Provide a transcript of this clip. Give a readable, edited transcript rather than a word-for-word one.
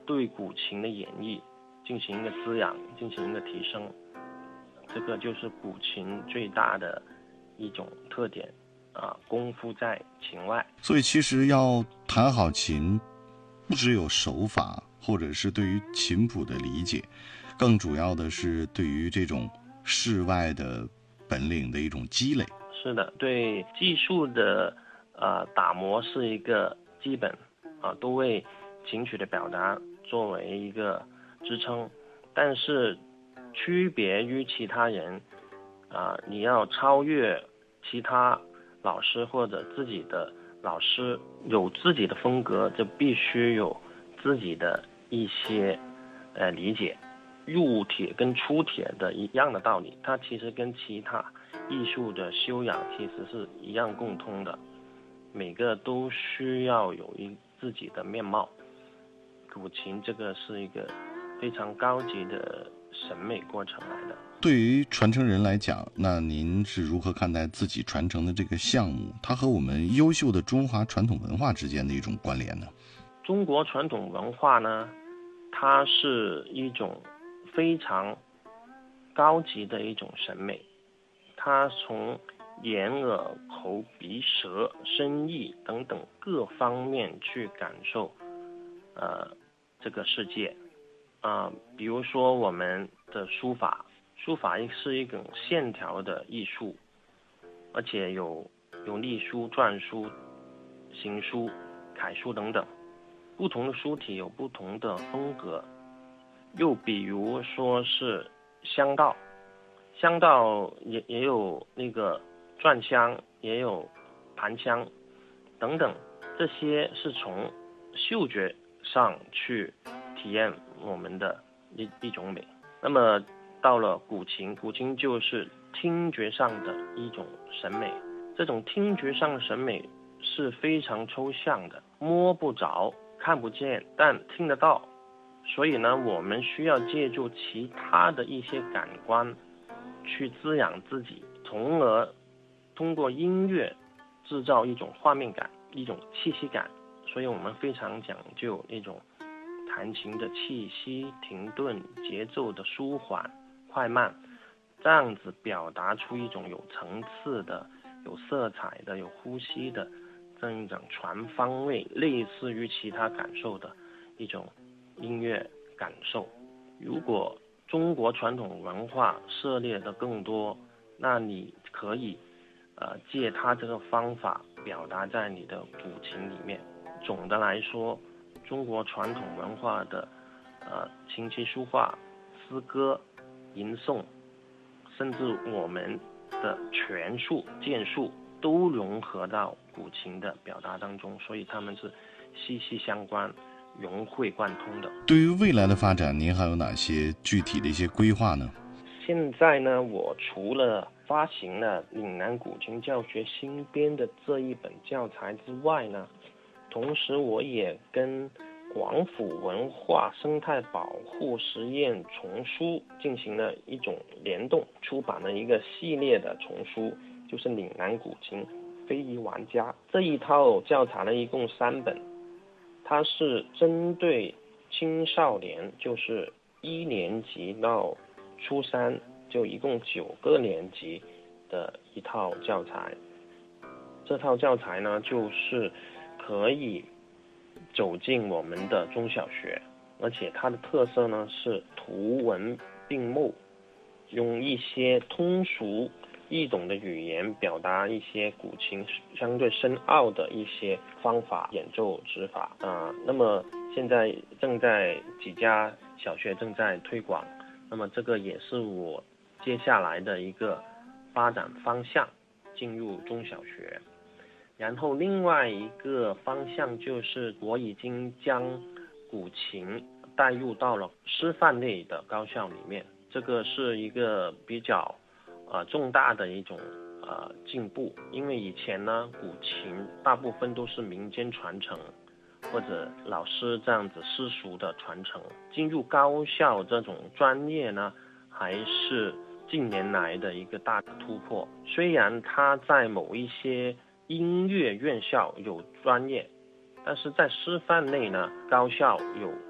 对古琴的演绎进行一个滋养，进行一个提升，这个就是古琴最大的一种特点功夫在琴外。 所以其实要弹好琴，不只有手法或者是对于琴谱的理解，更主要的是对于这种室外的本领的一种积累。 是的，对技术的打磨是一个基本都为琴曲的表达作为一个支撑，但是区别于其他人你要超越其他老师或者自己的老师，有自己的风格，就必须有自己的一些理解。入铁跟出铁的一样的道理，它其实跟其他艺术的修养其实是一样共通的，每个都需要有自己的面貌。古琴这个是一个非常高级的审美过程来的。 对于传承人来讲，那您是如何看待自己传承的这个项目，它和我们优秀的中华传统文化之间的一种关联呢？ 中国传统文化呢，它是一种非常高级的一种审美，它从眼耳口鼻舌身意等等各方面去感受这个世界比如说我们的书法是一种线条的艺术，而且有隶书、篆书、行书、楷书等等，不同的书体有不同的风格。又比如说是香道也有那个篆香，也有盘香等等，这些是从嗅觉上去体验我们的一种美。那么到了古琴就是听觉上的一种审美，这种听觉上的审美是非常抽象的，摸不着看不见，但听得到。所以呢，我们需要借助其他的一些感官去滋养自己，从而通过音乐制造一种画面感，一种气息感。所以我们非常讲究一种弹琴的气息、停顿、节奏的舒缓、快慢，这样子表达出一种有层次的、有色彩的、有呼吸的这样一种全方位，类似于其他感受的一种音乐感受。如果中国传统文化涉猎的更多，那你可以借它这个方法表达在你的古琴里面。总的来说，中国传统文化的琴棋书画、诗歌、吟诵，甚至我们的拳术、剑术都融合到古琴的表达当中，所以它们是息息相关、融会贯通的。 对于未来的发展，您还有哪些具体的一些规划呢？ 现在呢，我除了发行了岭南古琴教学新编的这一本教材之外呢，同时我也跟广府文化生态保护实验丛书进行了一种联动，出版了一个系列的丛书，就是岭南古琴非遗玩家。这一套教材呢，一共3本，它是针对青少年，就是1年级到初3，就一共9个年级的一套教材。这套教材呢，就是可以走进我们的中小学，而且它的特色呢是图文并茂，用一些通俗易懂的语言表达一些古琴相对深奥的一些方法演奏指法那么现在正在几家小学正在推广，那么这个也是我接下来的一个发展方向，进入中小学。然后另外一个方向就是我已经将古琴带入到了师范类的高校里面，这个是一个比较重大的一种进步。因为以前呢，古琴大部分都是民间传承或者老师这样子私塾的传承，进入高校这种专业呢，还是近年来的一个大的突破。虽然它在某一些音乐院校有专业，但是在师范类呢，高校有